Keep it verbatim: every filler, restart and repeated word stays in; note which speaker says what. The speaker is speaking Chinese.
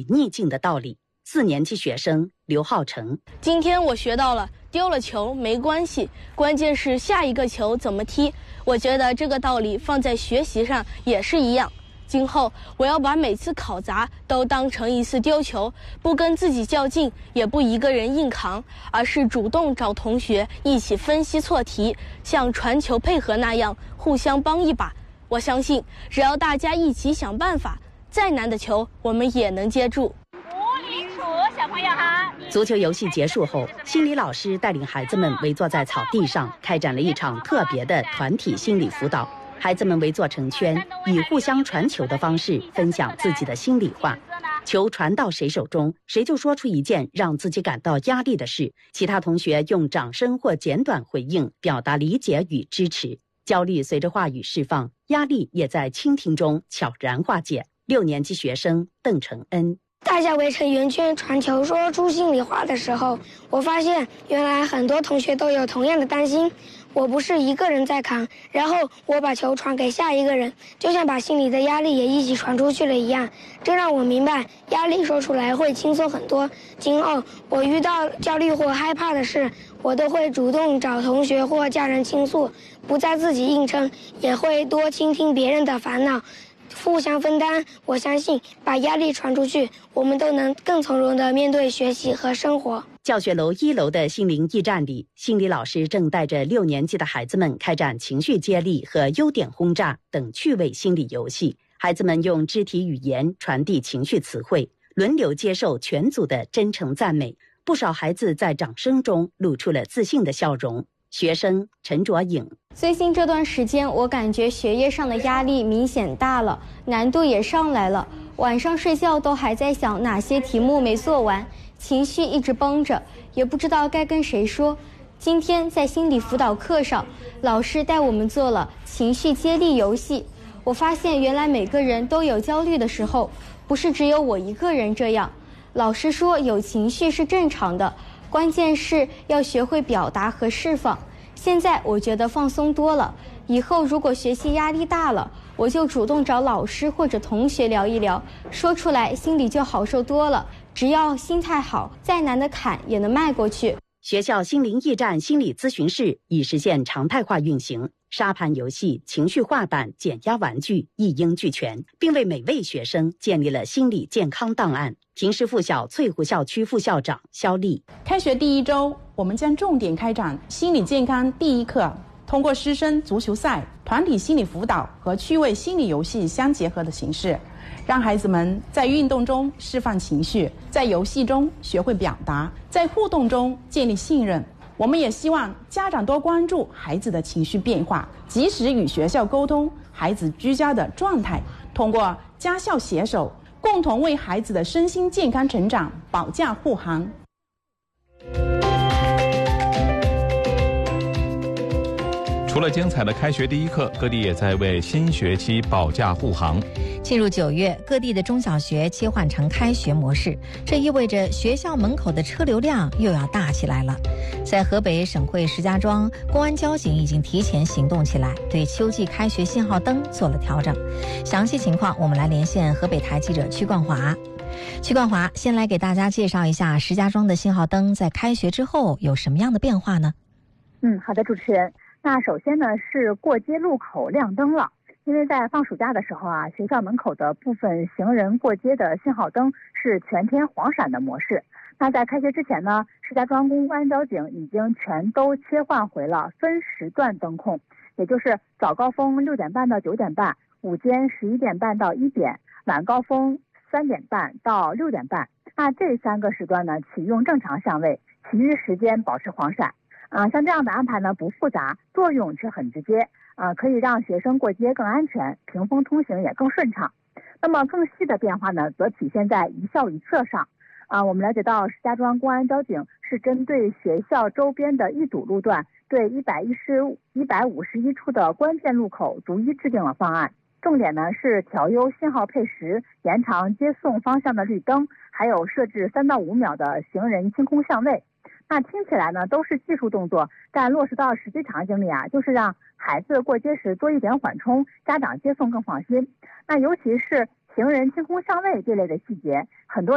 Speaker 1: 逆境的道理。四年级学生刘浩成：
Speaker 2: 今天我学到了，丢了球没关系，关键是下一个球怎么踢。我觉得这个道理放在学习上也是一样。今后我要把每次考砸都当成一次丢球，不跟自己较劲，也不一个人硬扛，而是主动找同学一起分析错题，像传球配合那样互相帮一把。我相信只要大家一起想办法，再难的球我们也能接住。
Speaker 3: 无理处，小朋友好。
Speaker 1: 足球游戏结束后，心理老师带领孩子们围坐在草地上，开展了一场特别的团体心理辅导。孩子们围坐成圈，以互相传球的方式分享自己的心里话。球传到谁手中，谁就说出一件让自己感到压力的事，其他同学用掌声或简短回应表达理解与支持。焦虑随着话语释放，压力也在倾听中悄然化解。六年级学生邓承恩：
Speaker 4: 大家围成圆圈传球说出心里话的时候，我发现原来很多同学都有同样的担心，我不是一个人在扛，然后我把球传给下一个人，就像把心里的压力也一起传出去了一样。这让我明白，压力说出来会轻松很多。今后我遇到焦虑或害怕的事，我都会主动找同学或家人倾诉，不再自己硬撑，也会多倾听别人的烦恼，互相分担。我相信把压力传出去，我们都能更从容地面对学习和生活。
Speaker 1: 教学楼一楼的心灵驿站里，心理老师正带着六年级的孩子们开展情绪接力和优点轰炸等趣味心理游戏。孩子们用肢体语言传递情绪词汇，轮流接受全组的真诚赞美。不少孩子在掌声中露出了自信的笑容。学生陈卓颖：
Speaker 5: 最近这段时间，我感觉学业上的压力明显大了，难度也上来了。晚上睡觉都还在想哪些题目没做完，情绪一直绷着，也不知道该跟谁说。今天在心理辅导课上，老师带我们做了情绪接力游戏。我发现原来每个人都有焦虑的时候，不是只有我一个人这样。老师说有情绪是正常的，关键是要学会表达和释放。现在我觉得放松多了，以后如果学习压力大了，我就主动找老师或者同学聊一聊，说出来心里就好受多了。只要心态好，再难的坎也能迈过去。
Speaker 1: 学校心灵驿站心理咨询室已实现常态化运行，沙盘游戏、情绪画板、减压玩具一应俱全，并为每位学生建立了心理健康档案。平师附小翠湖校区副校长肖丽：
Speaker 6: 开学第一周，我们将重点开展心理健康第一课，通过师生足球赛、团体心理辅导和趣味心理游戏相结合的形式，让孩子们在运动中释放情绪，在游戏中学会表达，在互动中建立信任。我们也希望家长多关注孩子的情绪变化，及时与学校沟通孩子居家的状态，通过家校携手，共同为孩子的身心健康成长保驾护航。
Speaker 7: 除了精彩的开学第一课，各地也在为新学期保驾护航。
Speaker 8: 进入九月，各地的中小学切换成开学模式，这意味着学校门口的车流量又要大起来了。在河北省会石家庄，公安交警已经提前行动起来，对秋季开学信号灯做了调整。详细情况，我们来连线河北台记者曲冠华。曲冠华，先来给大家介绍一下石家庄的信号灯在开学之后有什么样的变化呢？
Speaker 9: 嗯，好的，主持人。那首先呢是过街路口亮灯了，因为在放暑假的时候啊，学校门口的部分行人过街的信号灯是全天黄闪的模式。那在开学之前呢，石家庄公安交警已经全都切换回了分时段灯控，也就是早高峰六点半到九点半，午间十一点半到一点，晚高峰三点半到六点半。那这三个时段呢启用正常相位，其余时间保持黄闪。啊、呃，像这样的安排呢不复杂，作用却很直接，啊、呃，可以让学生过街更安全，屏风通行也更顺畅。那么更细的变化呢，则体现在一校一策上。啊、呃，我们了解到石家庄公安交警是针对学校周边的易堵路段，对一百一十、一百五十一处的关键路口逐一制定了方案。重点呢是调优信号配时，延长接送方向的绿灯，还有设置三到五秒的行人清空相位。那听起来呢都是技术动作，但落实到实际场景里啊，就是让孩子过街时多一点缓冲，家长接送更放心。那尤其是行人清空相位这类的细节，很多